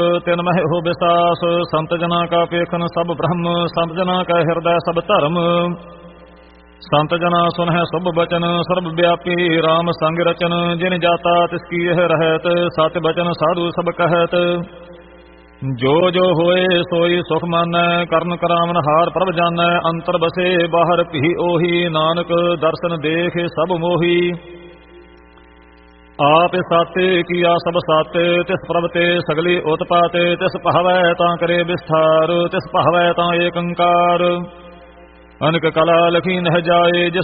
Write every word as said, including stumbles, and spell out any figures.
ਤਿਨ ਮਹਿ ਹੋ ਵਿਸਾਸ, ਸੰਤ ਜਨਾ ਕਾ ਪੇਖਨ ਸਭ ਬ੍ਰਹਮ, ਸੰਤ ਜਨਾ ਕਾ ਹਿਰਦੈ ਸਭ ਧਰਮ। ਸੰਤ ਜਨਾ ਸੁਨਹਿ ਸੁਭ ਬਚਨ, ਸਰਬ ਵਿਆਪੀ ਰਾਮ ਸੰਗ ਰਚਨ। ਜਿਨ ਜਾਤਾ ਤਿਸ ਕੀ ਇਹ ਰਹਿਤ, ਸਤ ਬਚਨ ਸਾਧੂ ਸਭ ਕਹਿਤ। ਜੋ ਜੋ ਹੋਏ ਸੋਈ ਸੁਖ ਮਾਨੈ, ਕਰਨ ਕਰਾਵਨ ਹਾਰ ਪ੍ਰਭ ਜਾਨੈ। ਅੰਤਰ ਬਸੇ ਬਾਹਰ ਭੀ ਉਹੀ, ਨਾਨਕ ਦਰਸ਼ਨ ਦੇਖ ਸਭ ਮੋਹੀ। ਆਪ ਸਾਤੇ ਕੀਆ ਸਭ ਸਾਤੇ, ਤਿਸ ਪ੍ਰਭ ਤੇ ਸਗਲੀ ਉਤਪਾਤੇ। ਤਿਸ ਭਾਵੈ ਤਾਂ ਕਰੇ ਵਿਸਥਾਰ, ਤਿਸ ਭਾਵੈ ਤਾਂ ਏਕੰਕਾਰ। ਅਨਕ ਕਲਾ ਲਖੀ ਨਹਿ ਜਾਏ, ਜਿਸ